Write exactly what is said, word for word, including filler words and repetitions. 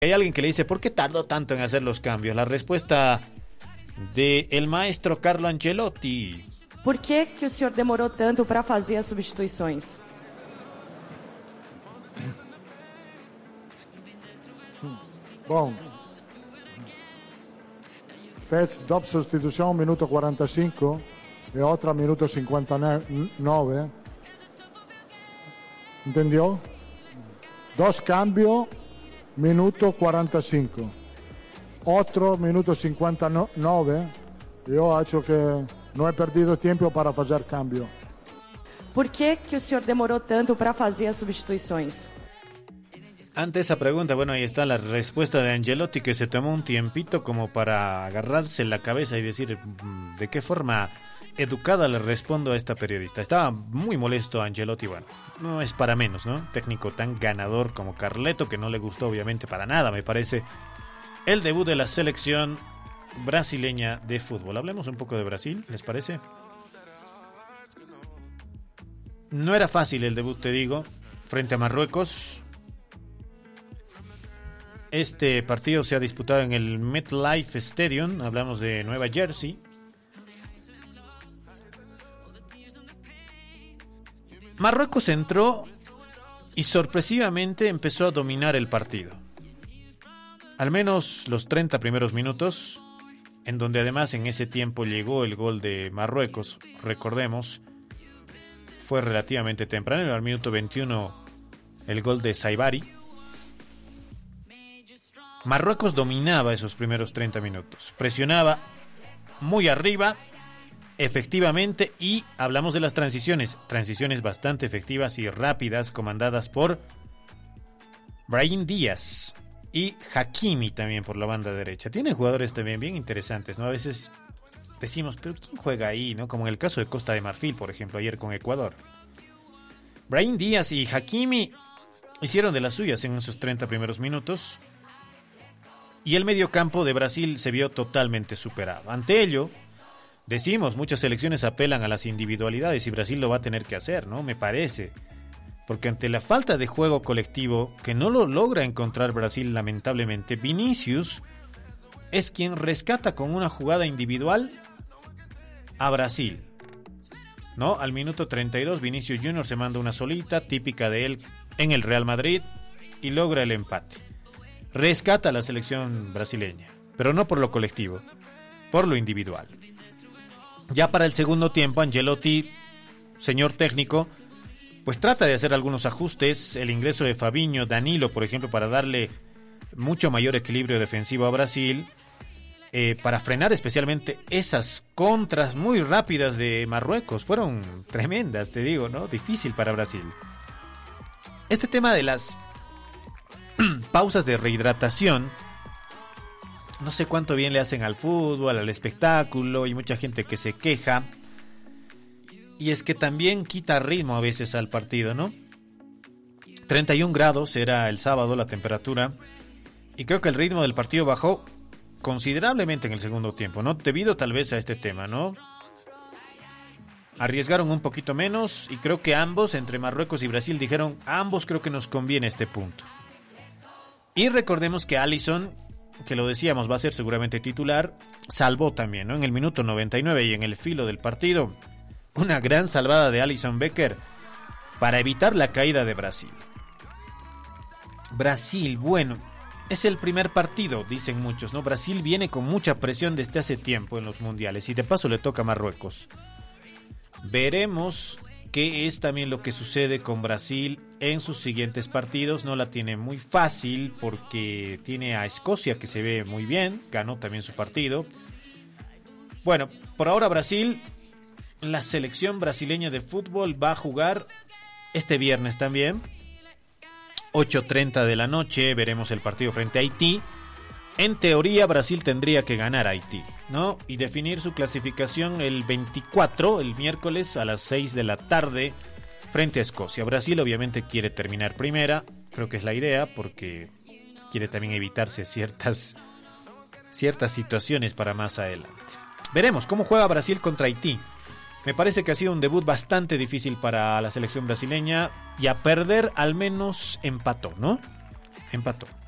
Hay alguien que le dice, ¿por qué tardó tanto en hacer los cambios? La respuesta de el maestro Carlo Ancelotti. Por que que o senhor demorou tanto para fazer as substituições? Bom, fez dopo sostituição, minuto quarenta e cinco e outra minuto cinquanta e nove. Entendeu? Dos cambios, minuto quarenta e cinco. Outro minuto cinquanta e nove. Eu acho que não é perdido tempo para fazer cambio. Por que que o senhor demorou tanto para fazer as substituições? Ante esa pregunta, bueno, ahí está la respuesta de Ancelotti, que se tomó un tiempito como para agarrarse la cabeza y decir de qué forma educada le respondo a esta periodista. Estaba muy molesto Ancelotti, bueno, no es para menos, ¿no? Técnico tan ganador como Carleto, que no le gustó obviamente para nada, me parece, el debut de la selección brasileña de fútbol. Hablemos un poco de Brasil, ¿les parece? No era fácil el debut, te digo, frente a Marruecos. Este partido se ha disputado en el MetLife Stadium, hablamos de Nueva Jersey. Marruecos entró y sorpresivamente empezó a dominar el partido. Al menos los treinta primeros minutos, en donde además en ese tiempo llegó el gol de Marruecos, recordemos, fue relativamente temprano, al minuto veintiuno el gol de Saibari. Marruecos dominaba esos primeros treinta minutos, presionaba muy arriba, efectivamente, y hablamos de las transiciones, transiciones bastante efectivas y rápidas, comandadas por Brahim Díaz y Hakimi también por la banda derecha. Tienen jugadores también bien interesantes, ¿no? A veces decimos, pero ¿quién juega ahí, no? Como en el caso de Costa de Marfil, por ejemplo, ayer con Ecuador. Brahim Díaz y Hakimi hicieron de las suyas en esos treinta primeros minutos. Y el mediocampo de Brasil se vio totalmente superado. Ante ello, decimos, muchas selecciones apelan a las individualidades y Brasil lo va a tener que hacer, ¿no? Me parece. Porque ante la falta de juego colectivo, que no lo logra encontrar Brasil lamentablemente, Vinicius es quien rescata con una jugada individual a Brasil, ¿no? Al minuto treinta y dos, Vinicius Junior se manda una solita, típica de él en el Real Madrid, y logra el empate. Rescata a la selección brasileña, pero no por lo colectivo, por lo individual. Ya para el segundo tiempo, Ancelotti, señor técnico, pues trata de hacer algunos ajustes. El ingreso de Fabinho, Danilo, por ejemplo, para darle mucho mayor equilibrio defensivo a Brasil, eh, para frenar especialmente esas contras muy rápidas de Marruecos. Fueron tremendas, te digo, ¿no? Difícil para Brasil. Este tema de las pausas de rehidratación, no sé cuánto bien le hacen al fútbol, al espectáculo, y mucha gente que se queja, y es que también quita ritmo a veces al partido, ¿no? treinta y un grados era el sábado la temperatura, y creo que el ritmo del partido bajó considerablemente en el segundo tiempo, ¿no? Debido tal vez a este tema, ¿no? Arriesgaron un poquito menos, y creo que ambos, entre Marruecos y Brasil, dijeron, a ambos creo que nos conviene este punto. Y recordemos que Alisson, que lo decíamos, va a ser seguramente titular, salvó también, ¿no? En el minuto noventa y nueve y en el filo del partido, una gran salvada de Alisson Becker para evitar la caída de Brasil. Brasil, bueno, es el primer partido, dicen muchos, ¿no? Brasil viene con mucha presión desde hace tiempo en los mundiales y de paso le toca a Marruecos. Veremos qué es también lo que sucede con Brasil en sus siguientes partidos. No la tiene muy fácil porque tiene a Escocia, que se ve muy bien, ganó también su partido. Bueno, por ahora Brasil, la selección brasileña de fútbol va a jugar este viernes también, ocho treinta de la noche, veremos el partido frente a Haití. En teoría Brasil tendría que ganar a Haití, ¿no? Y definir su clasificación el veinticuatro, el miércoles a las seis de la tarde, frente a Escocia. Brasil obviamente quiere terminar primera, creo que es la idea, porque quiere también evitarse ciertas, ciertas situaciones para más adelante. Veremos cómo juega Brasil contra Haití. Me parece que ha sido un debut bastante difícil para la selección brasileña, y a perder al menos empató, ¿no? Empató.